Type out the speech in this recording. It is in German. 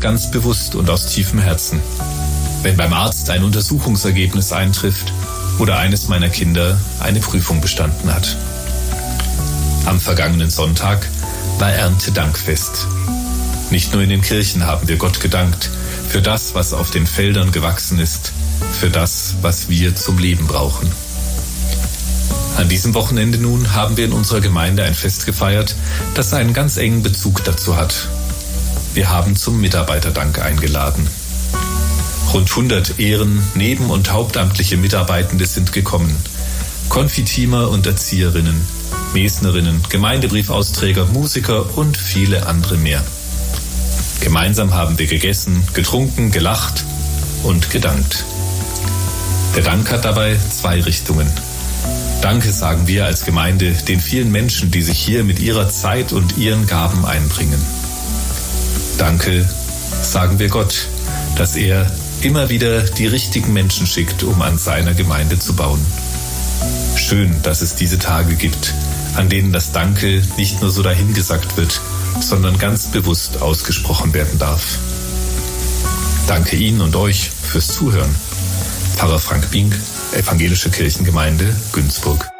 ganz bewusst und aus tiefem Herzen. Wenn beim Arzt ein Untersuchungsergebnis eintrifft oder eines meiner Kinder eine Prüfung bestanden hat. Am vergangenen Sonntag war Erntedankfest. Nicht nur in den Kirchen haben wir Gott gedankt für das, was auf den Feldern gewachsen ist, für das, was wir zum Leben brauchen. An diesem Wochenende nun haben wir in unserer Gemeinde ein Fest gefeiert, das einen ganz engen Bezug dazu hat. Wir haben zum Mitarbeiterdank eingeladen. Rund 100 Ehren-, Neben- und hauptamtliche Mitarbeitende sind gekommen. Konfitiemer und Erzieherinnen, Mesnerinnen, Gemeindebriefausträger, Musiker und viele andere mehr. Gemeinsam haben wir gegessen, getrunken, gelacht und gedankt. Der Dank hat dabei 2 Richtungen. Danke sagen wir als Gemeinde den vielen Menschen, die sich hier mit ihrer Zeit und ihren Gaben einbringen. Danke sagen wir Gott, dass er immer wieder die richtigen Menschen schickt, um an seiner Gemeinde zu bauen. Schön, dass es diese Tage gibt, an denen das Danke nicht nur so dahingesagt wird, sondern ganz bewusst ausgesprochen werden darf. Danke Ihnen und euch fürs Zuhören. Pfarrer Frank Bink, Evangelische Kirchengemeinde Günzburg.